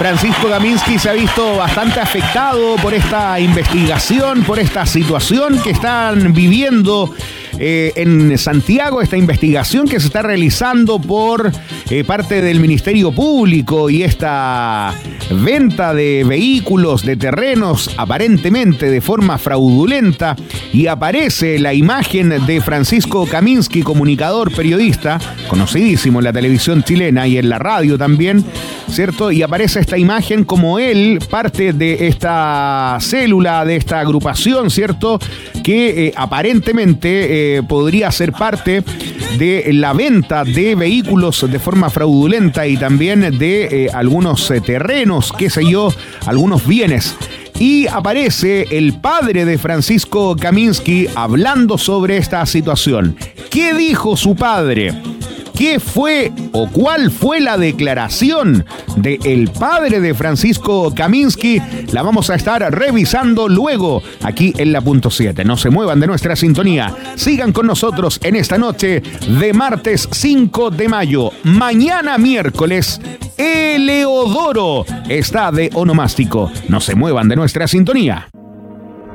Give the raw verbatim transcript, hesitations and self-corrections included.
Francisco Kaminsky se ha visto bastante afectado por esta investigación, por esta situación que están viviendo eh, en Santiago, esta investigación que se está realizando por eh, parte del Ministerio Público y esta venta de vehículos, de terrenos, aparentemente de forma fraudulenta, y aparece la imagen de Francisco Kaminsky, comunicador, periodista, conocidísimo en la televisión chilena y en la radio también, ¿cierto? Y aparece esta imagen como él, parte de esta célula, de esta agrupación, ¿cierto? Que eh, aparentemente eh, podría ser parte de la venta de vehículos de forma fraudulenta y también de eh, algunos eh, terrenos, qué sé yo, algunos bienes. Y aparece el padre de Francisco Kaminsky hablando sobre esta situación. ¿Qué dijo su padre? ¿Qué fue o cuál fue la declaración del padre de Francisco Kaminsky? La vamos a estar revisando luego aquí en la punto siete. No se muevan de nuestra sintonía. Sigan con nosotros en esta noche de martes cinco de mayo. Mañana miércoles, Eleodoro está de onomástico. No se muevan de nuestra sintonía.